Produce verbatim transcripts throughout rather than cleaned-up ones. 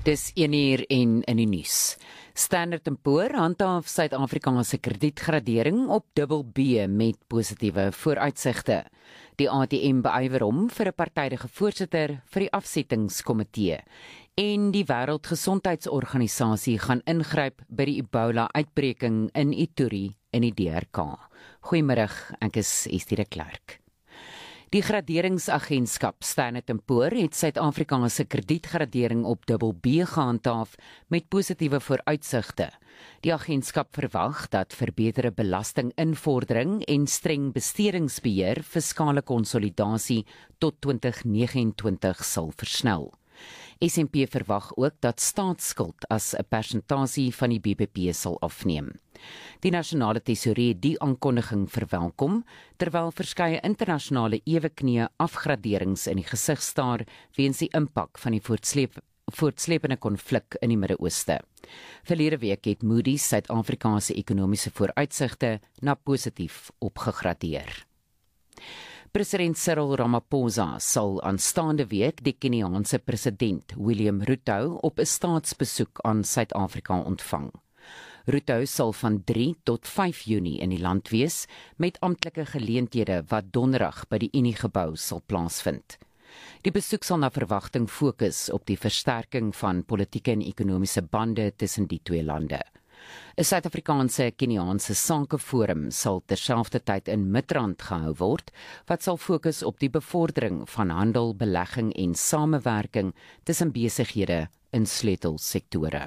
Dis een uur en in die nuus. Standard en Poor handhaaf Suid-Afrika se kredietgradering op dubbel B met positiewe vooruitsigte. Die A T M beywer hom vir 'n partydige voorsitter vir die afsettingskomitee. En die Wêreldgesondheidsorganisasie gaan ingryp by die Ebola-uitbreking in Ituri in die D R K. Goeiemôre, ek is Estie de Klerk. Die graderingsagentskap Standard en Poor het Suid-Afrika se kredietgradering op dubbel B gehandhaaf met positiewe vooruitsigte. Die agentskap verwag dat verbeterde belastinginvordering en streng bestedingsbeheer fiskale konsolidasie tot twintig vyf nege sal versnel. S en P verwag ook dat staatsskuld as 'n persentasie van die B B P sal afneem. Die nasionale tesourier het die aankondiging verwelkom, terwyl verskeie internasionale eweknieë afgraderings in die gesig staar weens die impak van die voortsleep, voortslepende konflik in die Midde-Ooste. Verlede week het Moody's Suid-Afrika se ekonomiese vooruitsigte na positief opgegradeer. President Cyril Ramaphosa sal aanstaande week die Keniaanse president William Ruto op 'n staatsbesoek aan Suid-Afrika ontvang. Ruto sal van drie tot vyf Junie in die land wees met amptelike geleenthede wat donderdag by die Uniegebou sal plaasvind. Die besoek sal na verwagting fokus op die versterking van politieke en ekonomiese bande tussen die twee lande. 'n Suid-Afrikaanse Keniaanse Sakeforum sal terselfdertyd in Midrand gehou word, wat sal fokus op die bevordering van handel, belegging en samewerking tussen besighede in sleutelsektore.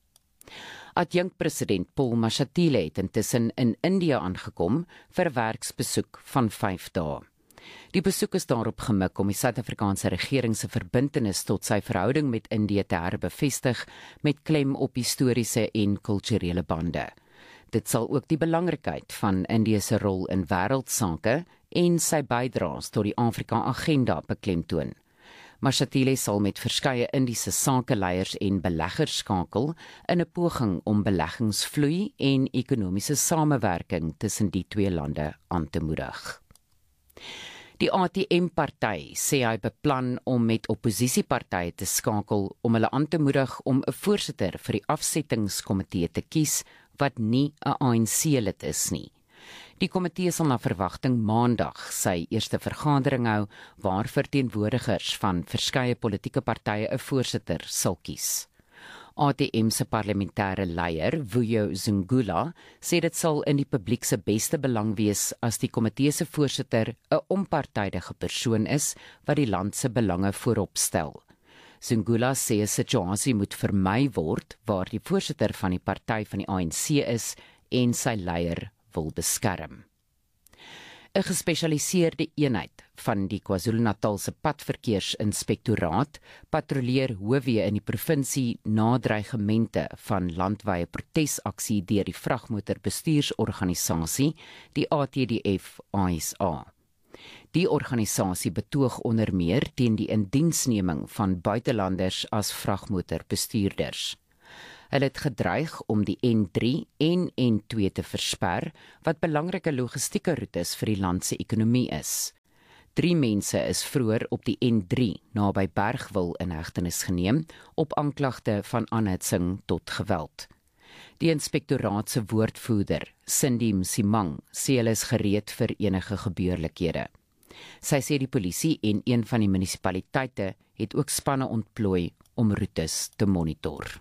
Adjunkpresident Paul Mashatile het intussen in India aangekom vir 'n werksbesoek van vyf dae. Die besoek is daarop gemik om die Suid-Afrikaanse regering se verbintenis tot sy verhouding met Indië te herbevestig met klem op historiese en kulturele bande. Dit sal ook die belangrikheid van Indië se rol in wêreldsake en sy bydraes tot die Afrika-agenda beklemtoon. Mashatile sal met verskeie Indiese sakeleiers en beleggers skakel in 'n poging om beleggingsvloei en ekonomiese samewerking tussen die twee lande aan te moedig. Die A T M-party sê hy beplan om met opposisiepartye te skakel om hulle aan te moedig om 'n voorsitter vir die afsettingskomitee te kies wat nie 'n A N C-lid is nie. Die komitee sal na verwagting maandag sy eerste vergadering hou waar verteenwoordigers van verskeie politieke partye 'n voorsitter sal kies. A T M se parlementêre leier, Vuyo Zungula, sê dit sal in die publiek se beste belang wees as die komitee se voorsitter 'n onpartydige persoon is wat die land se belange voorop stel. Zungula sê 'n situasie moet vermy word waar die voorsitter van die party van die A N C is en sy leier wil beskerm. 'n Gespesialiseerde eenheid van die KwaZulu-Natalse padverkeersinspektoraat patrolleer hoofweë in die provinsie na dreigemente van landwyse protesaksie deur die vragmotorbestuursorganisasie, die A T D F A S A. Die organisasie betoog onder meer teen die indiensneming van buitelanders as vragmotorbestuurders. Hulle het gedreig om die N drie en N twee te versper, wat belangrike logistieke roetes vir die land se ekonomie is. Drie mense is vroeër op die N drie naby Bergwil in hegtenis geneem op aanklagte van aanhitsing tot geweld. Die inspektoraat se woordvoerder, Cindy Msimang, sê hulle is gereed vir enige gebeurlikhede. Sy sê die polisie en een van die munisipaliteite het ook spanne ontplooi om roetes te monitor.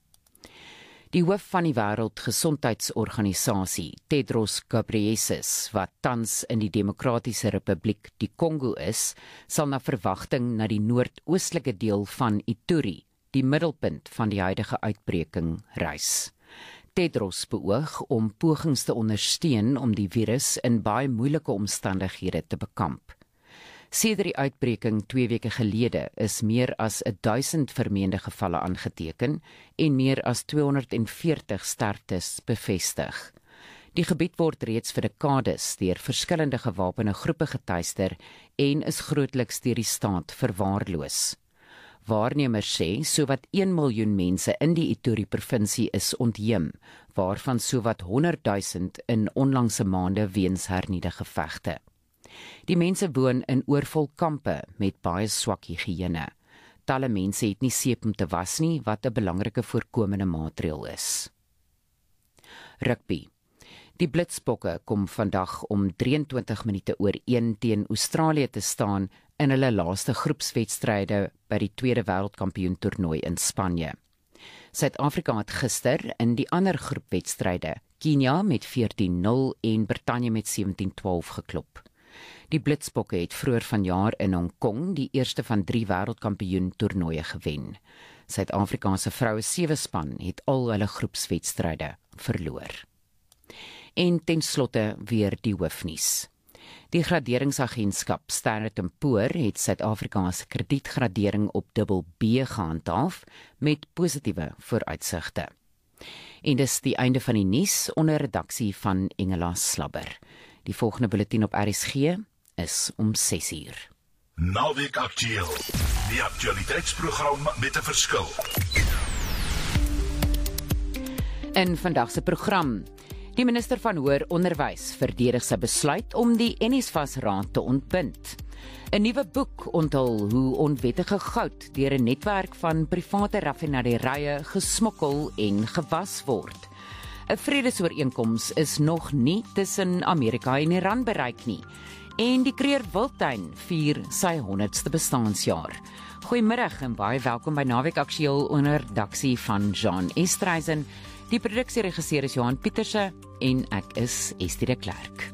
Die hoof van die Wêreldgesondheidsorganisasie, Tedros Ghebreyesus, wat tans in die Demokratiese Republiek die Kongo is, sal na verwagting na die noordoostelike deel van Ituri, die middelpunt van die huidige uitbreking, reis. Tedros beoog om pogings te ondersteun om die virus in baie moeilike omstandighede te bekamp. Sedert die uitbreking twee weke gelede is meer as duisend vermeende gevalle aangeteken en meer as tweehonderdveertig sterftes bevestig. Die gebied word reeds vir dekades deur verskillende gewapende groepe getuister en is grootliks deur die staat verwaarloos. Waarnemers sê sowat een miljoen mense in die Ituri-provinsie is ontheem, waarvan sowat honderdduisend in onlangse maande weens hernieude gevegte. Die mense woon in oorvol kampe met baie swak higiëne. talle mense het nie seep om te was nie, wat 'n belangrike voorkomende maatreël is. Rugby. Die Blitsbokke kom vandag om drieëntwintig minute oor een teen Australië te staan in hulle laaste groepswedstryde by die tweede wêreldkampioen toernooi in Spanje. Suid-Afrika het gister in die ander groepwedstryde Kenia met veertien nul en Brittanje met sewentien twaalf geklop. Die Blitsbokke het vroeër vanjaar in Hong Kong die eerste van drie wêreldkampioen toernooie gewen. Suid-Afrika se vroue sewe span het al hulle groepswedstryde verloor. En ten slotte weer die hoofnuus. Die graderingsagentskap Standard and Poor het Suid-Afrika se kredietgradering op dubbel B gehandhaaf met positiewe vooruitsigte. En dis die einde van die nuus onder redaksie van Engela Slabber. Die volgende bulletin op R S G is om ses uur. Naweek Aktueel. Die aktualiteitsprogram met 'n verskil. In vandag se program: die minister van Hoër Onderwys verdedig sy besluit om die NSFAS-raad te ontbind. 'n Nuwe boek onthul hoe onwettige goud deur 'n netwerk van private raffinaderye gesmokkel en gewas word. 'n Vredesooreenkoms is nog nie tussen Amerika en Iran bereik nie. En die Kruger Wildtuin vier sy honderdste bestaanjaar. Goeiemiddag en baie welkom by Naweek Aktueel onder redaksie van Jean Estreisen. Die produksieregisseur is Johan Pieterse en ek is Estie de Klerk.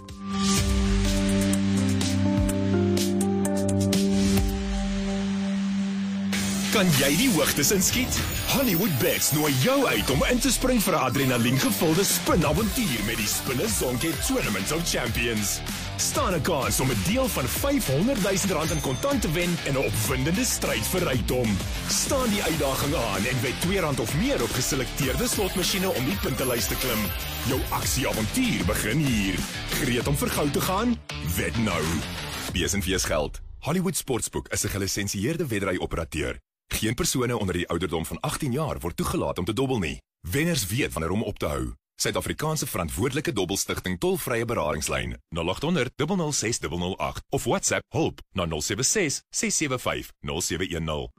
Kan jy die hoogtes inskiet? HollywoodBets nooi jou uit om in te spring vir 'n adrenaliengevulde spinavontuur met die Spinner Zonke Tournament of Champions. Staan 'n kans om 'n deel van vyfhonderd duisend rand in kontant te wen in 'n opwindende stryd vir rykdom. Staan die uitdaging aan en wed twee rand of meer op geselekteerde slotmasjiene om die puntelys te klim. Jou aksieavontuur begin hier. Gereed om vir goud te gaan? Wed nou. Bees en fees geld. Hollywood Sportsbook is 'n gelisensieerde wedry-operateur. Geen persone onder die ouderdom van agttien jaar word toegelaat om te dobbel nie. Wenners weet wanneer om op te hou. Suid-Afrikaanse verantwoordelike dobbelstigting tolvrye beradingslyn nul agt honderd, nul nul ses, nul nul agt of WhatsApp hulp na nul sewe ses, ses sewe vyf, nul sewe een nul.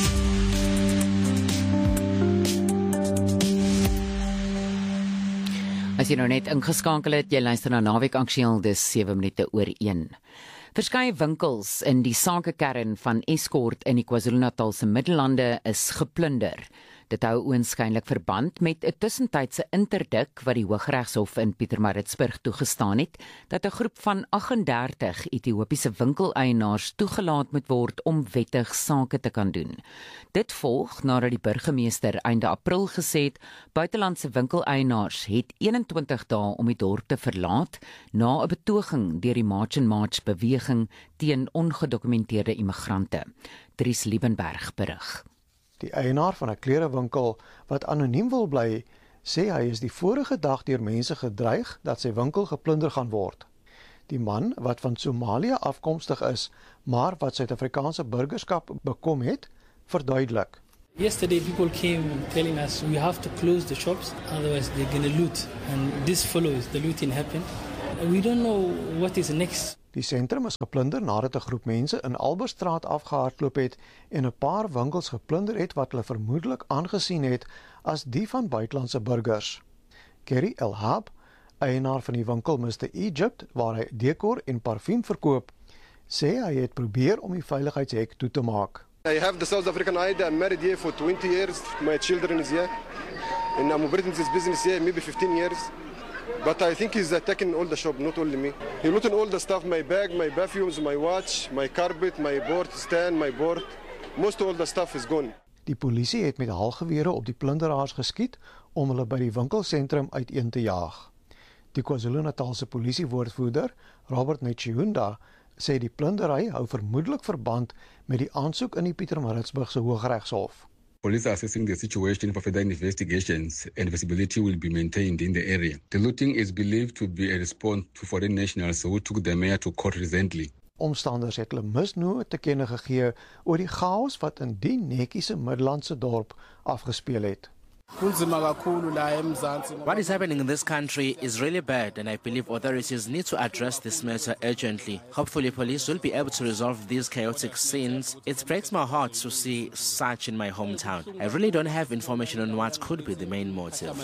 As jy nou net ingeskakel het, jy luister na Naweek Aktueel, dis sewe minute oor een. Verskeie winkels in die sakekern van Escort in die KwaZulu-Natalse Middellande is geplunder. Dit hou oënskynlik verband met 'n tussentydse interdik wat die Hooggeregshof in Pietermaritzburg toegestaan het, dat 'n groep van agt en dertig Ethiopiese winkeleienaars toegelaat moet word om wettig sake te kan doen. Dit volg nadat die burgemeester einde April gesê het, buitelandse winkeleienaars het eenentwintig dae om die dorp te verlaat na 'n betoging deur die March and March beweging teen ongedokumenteerde immigrante. Dries Liebenberg berig. Die eienaar van 'n klerewinkel wat anoniem wil bly, sê hy is die vorige dag deur mense gedreig dat sy winkel geplunder gaan word. Die man, wat van Somalië afkomstig is, maar wat Suid-Afrikaanse burgerskap bekom het, verduidelik. Yesterday people came telling us we have to close the shops, otherwise they're going to loot, and this follows the looting happened. We don't know what is next. Die sentrum is geplunder nadat 'n groep mense in Albertstraat afgehardloop het en 'n paar winkels geplunder het wat hulle vermoedelik aangesien het as die van buitelandse burgers. Kerry Elhab, eienaar van die winkel mister Egypt, waar hy dekor en parfuum verkoop, sê hy het probeer om die veiligheidshek toe te maak. I have the South African I D. I'm married here for twenty years. My children is here. And I'm operating this business here maybe fifteen years. But I think he's attacking all the shop, not only me. He looting all the stuff, my bag, my perfumes, my watch, my carpet, my board stand, my board. Most of all the stuff is gone. Die polisie het met haalgewere op die plunderaars geskiet om hulle by die winkelsentrum uiteen te jaag. Die KwaZulu-Natalse polisiewoordvoerder, Robert Netjiunda, sê die plundery hou vermoedelik verband met die aansoek in die Pietermaritzburgse Hooggeregshof. Police are assessing the situation for further investigations and visibility will be maintained in the area. The looting is believed to be a response to foreign nationals who took the mayor to court recently. Omstanders het hulle misnoë te kenne gegee oor die chaos wat in die netjiese Middellandse dorp afgespeel het. What is happening in this country is really bad, and I believe authorities need to address this matter urgently. Hopefully police will be able to resolve these chaotic scenes. It breaks my heart to see such in my hometown. I really don't have information on what could be the main motive.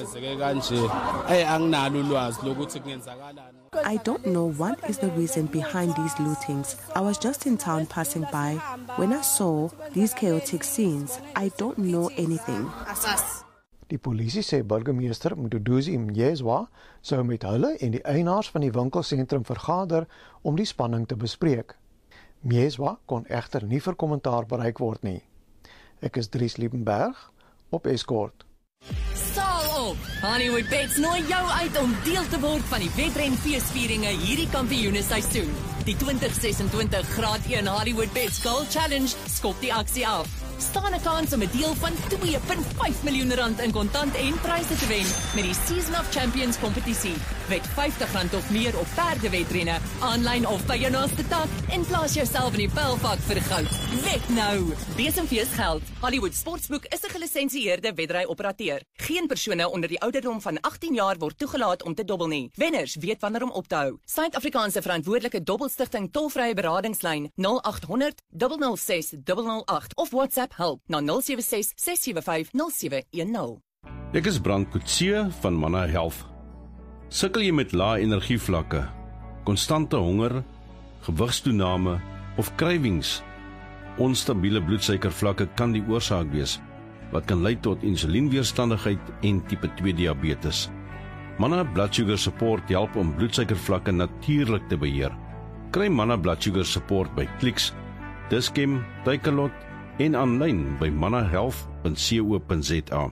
I don't know what is the reason behind these lootings. I was just in town passing by. When I saw these chaotic scenes, I don't know anything. Die polisie sê burgemeester Mduduzi Mjezwa sou met hulle en die eienaars van die winkelsentrum vergader om die spanning te bespreek. Mjezwa kon egter nie vir kommentaar bereik word nie. Ek is Dries Liebenberg op Escort. Staal op! Hollywood Bets nooi jou uit om deel te word van die wedren feesvieringe hierdie kampioenesseisoen. Die twintig sesentwintig graad een Hollywood Bets Gold Challenge skop die aksie af. Staan 'n kans om 'n deel van twee komma vyf miljoen rand in kontant en pryse te wen met die Season of Champions kompetisie. Wed vyftig rand of meer op perdewedrenne, aanlyn of by jou naaste tak en plaas jouself in die pylvak vir goud. Wed nou! Besemfees geld. Hollywood Sportsbook is 'n gelisensieerde wedry-operateur. Geen persone onder die ouderdom van agttien jaar word toegelaat om te dobbel nie. Wenners weet wanneer om op te hou. Suid-Afrikaanse verantwoordelike dobbelstigting tolvrye beradingslyn nul agt honderd nul nul ses nul nul agt of WhatsApp help na nul sewe ses ses sewe vyf nul sewe een nul. Ek is Brand Kutse van Mana Health. Sukkel jy met lae energievlakke, konstante honger, gewigstoename of krywings? Onstabiele bloedsuikervlakke kan die oorsaak wees, wat kan lei tot insulienweerstandigheid en tipe twee diabetes. Mana Blood Sugar Support help om bloedsuikervlakke natuurlik te beheer. Kry Mana Blood Sugar Support by Clicks, Dischem, Takealot en aanlyn by mannahealth punt co punt za.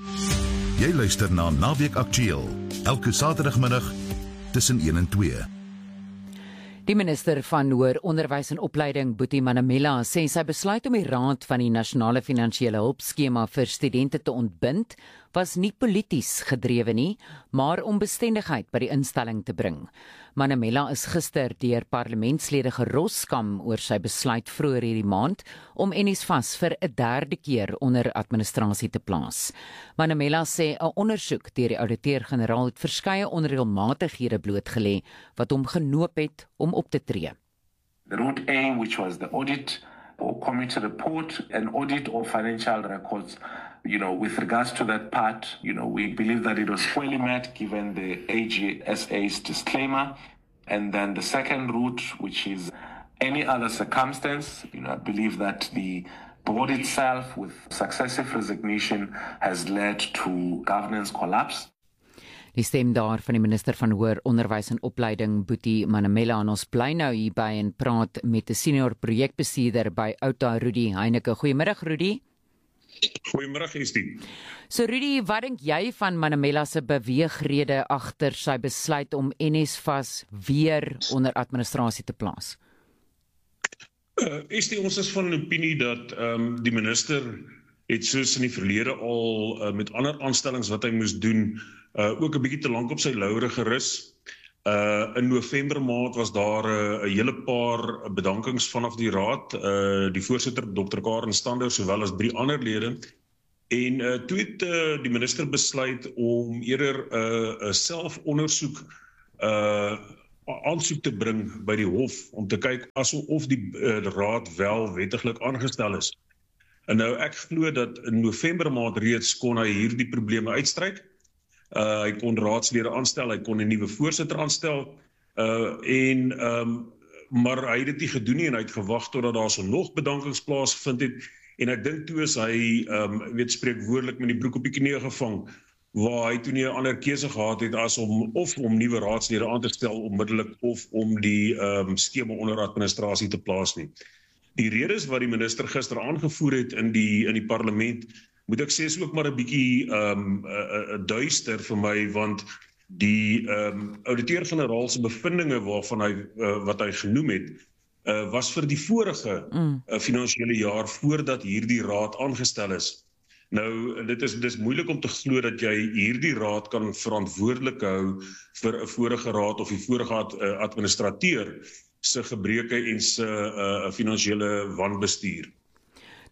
Jy luister na Naweek Aktueel, elke Saterdagmiddag tussen een en twee. Die minister van Hoër Onderwys en Opleiding, Boetie Manamela, sê sy besluit om die raad van die nasionale finansiële hulpskema vir studente te ontbind, was nie polities gedrewe nie, maar om bestendigheid by die instelling te bring. Manamela is gister deur parlementslede geroskam oor sy besluit vroeër hierdie maand om NSFAS vir 'n derde keer onder administrasie te plaas. Manamela sê 'n ondersoek deur die ouditeur-generaal het verskeie onreëlmatighede blootgelê wat hom genoop het om op te tree. The route A, which was the audit or committee report, an audit of financial records, you know, with regards to that part, you know, we believe that it was fully met given the A G S A's disclaimer. And then the second route, which is any other circumstance, you know, I believe that the board itself with successive resignation has led to governance collapse. Die stem daar van die minister van Hoër Onderwys en Opleiding, Boetie Manamela, en ons bly nou hierby en praat met 'n senior projekbestuurder by Outa, Rudy Heineke. Goeiemiddag, Rudy. Goeiemiddag, Estie. So Rudy, wat dink jy van Manamela se beweegrede agter sy besluit om NSFAS weer onder administrasie te plaas? Uh, Estie, ons is van opinie dat um, die minister het soos in die verlede al uh, met ander aanstellings wat hy moes doen, uh, ook 'n bietjie te lank op sy laure gerus. Uh, in November maand was daar 'n uh, hele paar bedankings vanaf die raad, uh, die voorsitter dokter Karen Stander sowel as drie ander lede. En uh, toe het uh, die minister besluit om eerder 'n uh, uh, selfondersoek uh, aansoek te bring by die hof om te kyk asof die uh, raad wel wettiglik aangestel is. En nou ek glo dat in November maand reeds kon hy hierdie probleme uitstryk. Uh, hy kon raadslede aanstel, hy kon 'n nuwe voorsitter aanstel, uh, en, um, maar hy het dit nie gedoen nie en hy het gewag totdat daar so nog bedankings plaasgevind het, en ek dink toe is hy, um, weet spreekwoordelik met die broek op die knie gevang, waar hy toe nie 'n ander keuse gehad het as om of om nuwe raadslede aan te stel onmiddellik of om die um, skema onder administrasie te plaas nie. Die redes wat die minister gister aangevoer het in die in die parlement, moet ek sê is ook maar 'n bietjie um, uh, uh, duister vir my, want die um, ouditeur-generaal se bevindinge waarvan hy uh, wat hy genoem het, uh, was vir die vorige mm. uh, finansiële jaar voordat hierdie raad aangestel is. Nou, dit is dis moeilik om te glo dat jy hierdie raad kan verantwoordelik hou vir 'n vorige raad of die vorige ad, uh, administrateur se gebreke en se uh, finansiële wanbestuur.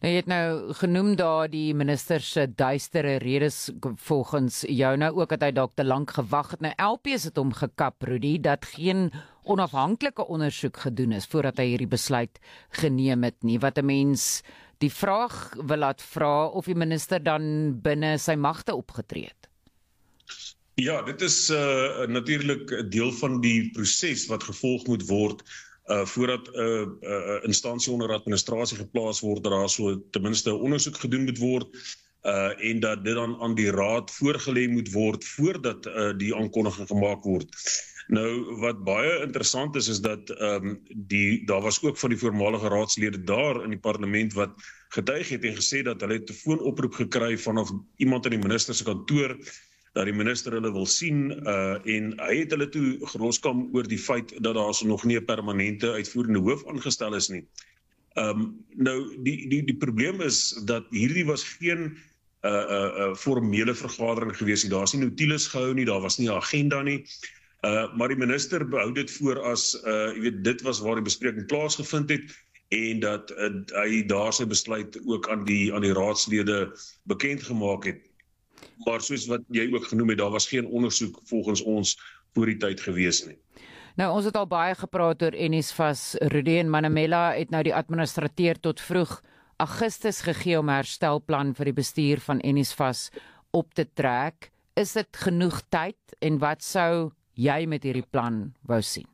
Nou, jy het nou genoem daar die minister se duistere redes volgens jou nou ook dat hy dalk te lank gewag het. Nou L P het hom gekap, Rudy, dat geen onafhanklike ondersoek gedoen is voordat hy hierdie besluit geneem het nie. Wat 'n mens die vraag wil laat vra of die minister dan binne sy magte opgetree het. Ja, dit is uh, natuurlik 'n deel van die proses wat gevolg moet word uh, voordat 'n uh, uh, instansie onder administrasie geplaas word, dat daar so ten minste 'n ondersoek gedoen moet word uh, en dat dit dan aan die raad voorgelê moet word voordat uh, die aankondiging gemaak word. Nou, wat baie interessant is, is dat um, die, daar was ook van die voormalige raadslede daar in die parlement wat getuig het en gesê dat hulle 'n telefoonoproep gekry vanaf iemand in die minister se kantoor, dat die minister hulle wil sien, uh, en hy het hulle toe geloskam oor die feit dat daar so nog nie 'n permanente uitvoerende hoof aangestel is nie. Um, nou, die, die, die probleem is dat hierdie was geen uh, uh, uh, formele vergadering gewees nie, daar is nie notules gehou nie, daar was nie 'n agenda nie, uh, maar die minister behou dit voor as, uh, jy weet, dit was waar die bespreking plaasgevind het, en dat uh, hy daar sy besluit ook aan die, aan die raadslede bekend gemaak het. Maar soos wat jy ook genoem het, daar was geen ondersoek volgens ons voor die tyd gewees nie. Nou, ons het al baie gepraat oor NSFAS. Rudy en Manamela het nou die administrateur tot vroeg Augustus gegee om 'n herstelplan vir die bestuur van NSFAS op te trek. Is dit genoeg tyd en wat sou jy met hierdie plan wou sien?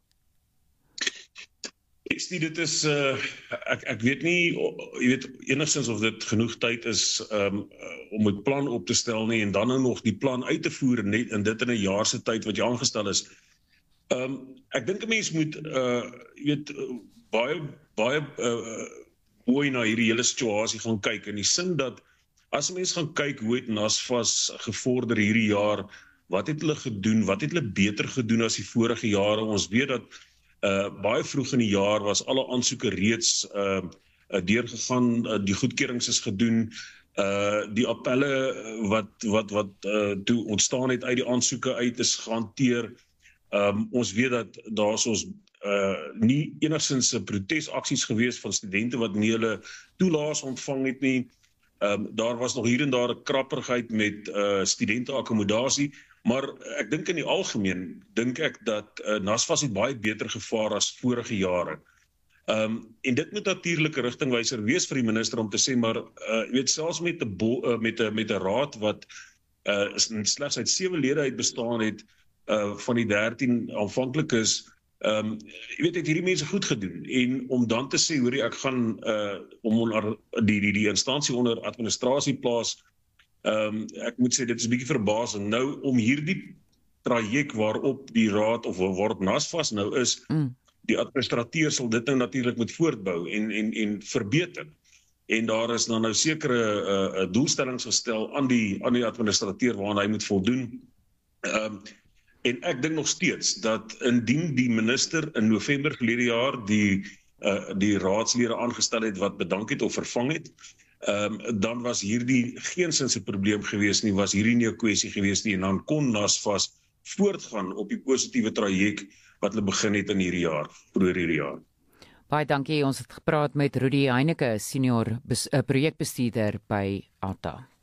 Is die, dit is, uh, ek, ek weet nie, jy weet, enigstens of dit genoeg tyd is um, om 'n plan op te stel nie, en dan nou nog die plan uit te voer, net in dit in 'n jaar se tyd wat jy aangestel is. Um, ek dink 'n mens moet, uh, jy weet, baie, baie uh, mooi na hierdie hele situasie gaan kyk, in die sin dat, as 'n mens gaan kyk hoe het NSFAS gevorder hierdie jaar, wat het hulle gedoen, wat het hulle beter gedoen as die vorige jare, ons weet dat Uh, baie vroeg in die jaar was alle aansoeke reeds uh, uh, deurgegaan, uh, die goedkeurings is gedoen, uh, die appelle wat, wat, wat uh, toe ontstaan het uit die aansoeke uit is gehanteer. Um, ons weet dat daar is ons uh, nie enigstens protesaksies gewees van studente wat nie hulle toelaas ontvang het nie. Um, daar was nog hier en daar 'n krapperigheid met uh, studenteakkommodasie. Maar ek dink in die algemeen, dink ek dat uh, NSFAS het baie beter gevaar as vorige jare. Um, en dit moet natuurlik 'n rigtingwyser wees vir die minister om te sê, maar uh, jy weet, selfs met 'n uh, met 'n met 'n raad wat uh, slegs uit sewe lede uit bestaan het, uh, van die dertien aanvanklik is, um, jy weet, het hierdie mense goed gedoen. En om dan te sê, hoorie, ek gaan uh, om onder die die die instansie onder administrasie plaas. Um, ek moet sê, dit is 'n bietjie verbasing. Nou, om hierdie traject waarop die raad, of waarop NSFAS nou is, mm. die administrateur sal dit nou natuurlik moet voortbou en, en, en verbeter. En daar is dan nou sekere uh, doelstellings gestel aan die, aan die administrateur waaraan hy moet voldoen. Um, en ek dink nog steeds dat indien die minister in November verlede jaar die, uh, die raadslede aangestel het wat bedank het of vervang het, Um, dan was hierdie geensins 'n probleem gewees nie, was hierdie nie 'n kwessie gewees nie, en dan kon NSFAS voortgaan op die positiewe traject wat hulle begin het in hierdie jaar, vroeër hierdie jaar. Baie dankie, ons het gepraat met Rudy Heineke, senior bes, uh, projekbestuurder by A T A.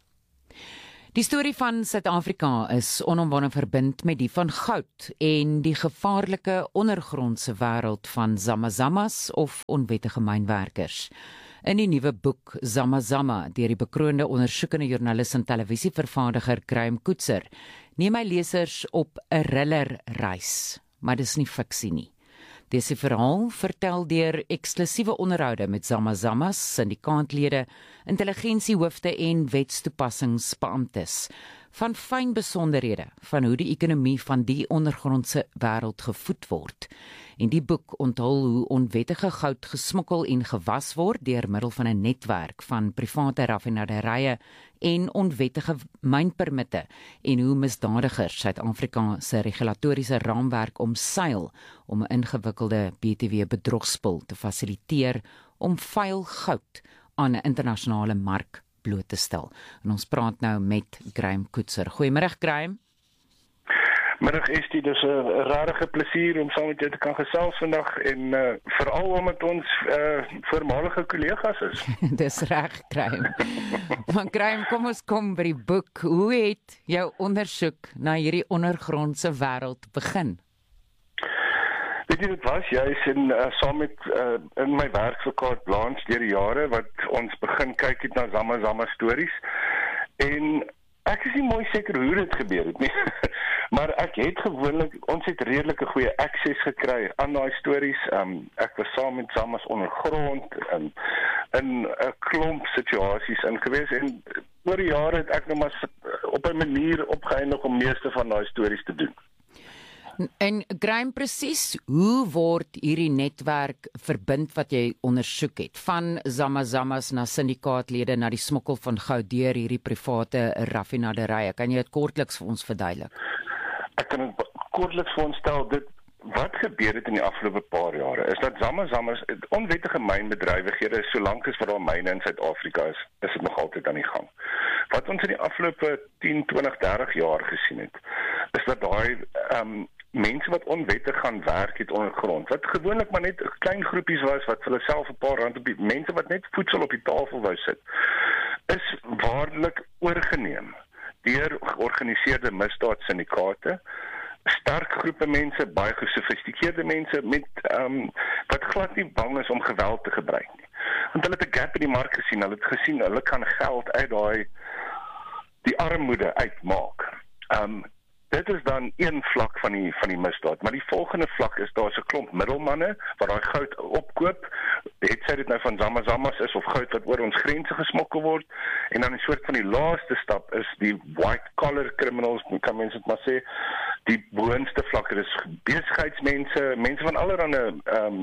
Die storie van Suid-Afrika is onomwonde verbind met die van goud en die gevaarlike ondergrondse wêreld van zamazamas of onwettige mynwerkers. In die nuwe boek Zamazama, deur die bekroonde ondersoekende joernalis en televisievervaardiger Graham Coetzer, neem hy lesers op 'n thriller reis, maar dis nie fiksie nie. Dese verhaal vertel deur eksklusiewe onderhoude met Zamazamas, syndikaatlede, intelligensiehoofde en wetstoepassingsbeamptes, van fyn besonderhede van hoe die ekonomie van die ondergrondse wêreld gevoed word. En die boek onthul hoe onwettige goud gesmokkel en gewas word deur middel van 'n netwerk van private raffinaderye en onwettige mynpermitte, en hoe misdadigers Suid-Afrika se regulatoriese raamwerk omseil om 'n ingewikkelde B T W-bedrogspel te fasiliteer om vuil goud aan 'n internasionale mark bloot te stel. En ons praat nou met Graham Coetzer. Goeiemôre, Graham. Middag Estie, dis 'n rarige plesier om saam met jou te kan gesels vandag en uh, veral omdat ons uh, voormalige kollegas is. Dis reg, Graham. Maar Graham, kom ons kom by die boek. Hoe het jou ondersoek na hierdie ondergrondse wêreld begin? Weet jy, dit was juist in, uh, saam met uh, in my werk vir Carte Blanche deur die jare wat ons begin kyk het na Zama Zama stories. En ek is nie mooi seker hoe dit gebeur het nie. Maar ek het gewoonlik, ons het redelike goeie access gekry aan daai stories. Um, ek was saam met Zamas ondergrond en in 'n klomp situasies in gewees en oor die jare het ek nou maar op 'n manier opgeëindig om meeste van daai stories te doen. En Graham, presies hoe word hierdie netwerk verbind wat jy ondersoek het? Van Zama Zamas na syndikaatlede na die smokkel van goud deur hierdie private raffinaderye. Kan jy dit kortliks vir ons verduidelik? Ek kan dit kortliks vir ons stel. Dit wat gebeur het in die afgelope paar jare is dat Zama Zamas onwettige mynbedrywighede, solank as wat daar myne in Suid-Afrika is, is dit nog altyd aan die gang. Wat ons in die afgelope tien, twintig, dertig jaar gesien het, is dat daai um, mense wat onwettig gaan werk het ondergrond, wat gewoonlik maar net klein groepies was, wat vir hulle self 'n paar rand op die, mense wat net voedsel op die tafel wou sit, is waarlik oorgeneem deur georganiseerde misdaadsyndikaate, sterk groepe mense, baie gesofistikeerde mense met um, wat glad nie bang is om geweld te gebruik nie. Want hulle het 'n gap in die mark gesien, hulle het gesien hulle kan geld uit daai die armoede uitmaak. Um, dit is dan een vlak van die van die misdaad, maar die volgende vlak is daar's 'n klomp middelmanne wat daai goud opkoop, het sy dit nou van Zama Zamas is of goud wat oor ons grense gesmokkel word, en dan 'n soort van die laaste stap is die white collar criminals, kan mens dit maar sê, die boonste vlakke, dis besigheidsmense, mense van allerlei ehm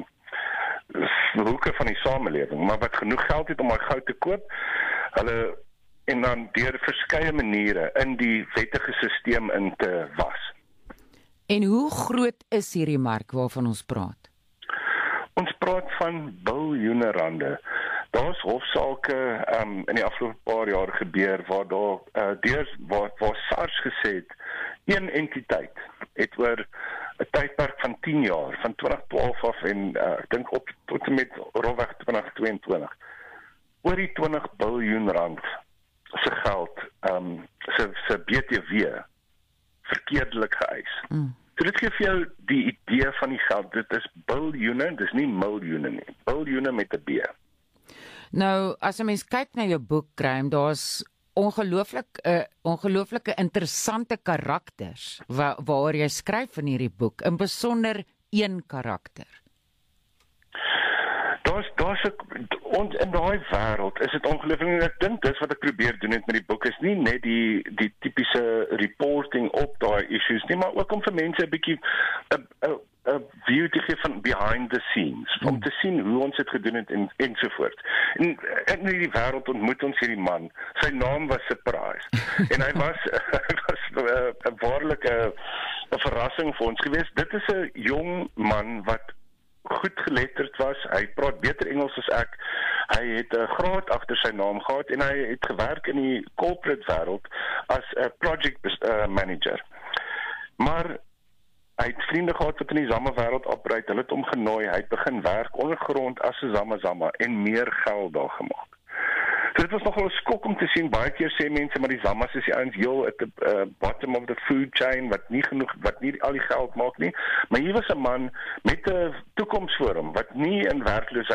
um, hoeke van die samelewing, maar wat genoeg geld het om daai goud te koop, hulle en dan deur verskeie maniere in die wettige stelsel in te was. En hoe groot is hierdie mark waarvan ons praat? Ons praat van biljoene rande. Daar's hofsaake um, in die afgelope paar jaar gebeur waar daar uh, deur waar, waar SARS gesê het, een entiteit het oor 'n tydperk van tien jaar, van twintig twaalf af en uh, ek dink op tot en met rofweg twintig tweeëntwintig, oor die twintig biljoen rand se geld, um, se, se B T W verkeerdelik geëis. Mm. So dit gee vir jou die idee van die geld, dit is biljoene, dis nie miljoene nie, biljoene met 'n B. Nou, as 'n mens kyk na jou boek, Graham, daar's ongelooflik uh, ongelooflike interessante karakters wa waaroor jy skryf in hierdie boek, in besonder een karakter. Daar's daar's ons in daai wêreld is dit ongelooflik, en ek dink dis wat ek probeer doen het met die boek is nie net die die tipiese reporting op daai issues nie, maar ook om vir mense 'n bietjie 'n 'n 'n view te gee van behind the scenes, om te sien hoe ons dit gedoen het en ensovoorts. En in hierdie wêreld ontmoet ons hierdie man. Sy naam was Surprise. En hy was hy was 'n uh, waarlike 'n verrassing vir ons geweest. Dit is 'n jong man wat goed geletterd was, hy praat beter Engels as ek, hy het 'n graad agter sy naam gehad en hy het gewerk in die corporate wêreld as 'n project uh, manager. Maar hy het vriende gehad wat in die Zama wêreld operate, hulle het hom genooi, hy het begin werk ondergrond as 'n Zama Zama en meer geld daar gemaak. So dit was nogal 'n skok om te sien. Baie keer sê mense maar die Zamas is die ouens heel at the uh, bottom of the food chain wat nie genoeg wat nie al die geld maak nie. Maar hier was 'n man met 'n toekoms voor hom wat nie in werkloosheid